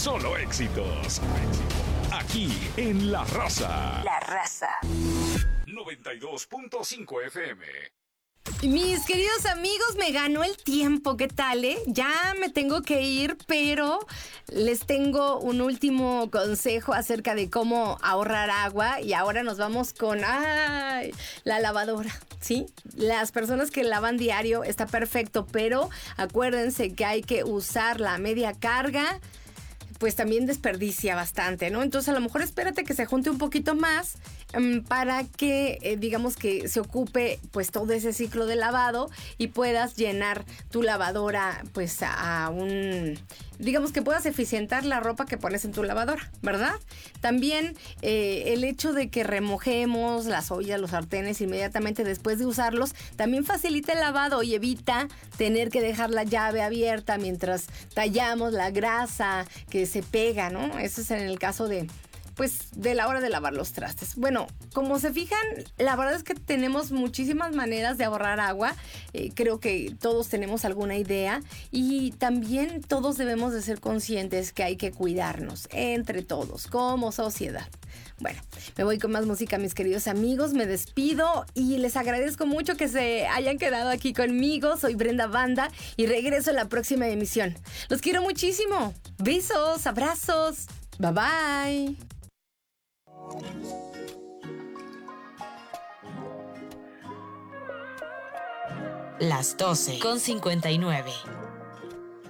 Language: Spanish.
solo éxitos. Aquí en La Raza. La Raza. 92.5 FM. Mis queridos amigos, me ganó el tiempo, ¿qué tal, Ya me tengo que ir, pero les tengo un último consejo acerca de cómo ahorrar agua. Y ahora nos vamos con la lavadora, ¿sí? Las personas que lavan diario está perfecto, pero acuérdense que hay que usar la media carga, pues también desperdicia bastante, ¿no? Entonces a lo mejor espérate que se junte un poquito más para que digamos que se ocupe pues todo ese ciclo de lavado y puedas llenar tu lavadora pues digamos que puedas eficientar la ropa que pones en tu lavadora, ¿verdad? También el hecho de que remojemos las ollas, los sartenes inmediatamente después de usarlos también facilita el lavado y evita tener que dejar la llave abierta mientras tallamos la grasa que se pega, ¿no? Eso es en el caso de la hora de lavar los trastes. Bueno, como se fijan, la verdad es que tenemos muchísimas maneras de ahorrar agua. Creo que todos tenemos alguna idea y también todos debemos de ser conscientes que hay que cuidarnos entre todos como sociedad. Bueno, me voy con más música, mis queridos amigos. Me despido y les agradezco mucho que se hayan quedado aquí conmigo. Soy Brenda Banda y regreso en la próxima emisión. Los quiero muchísimo. Besos, abrazos. Bye bye. Las 12:59.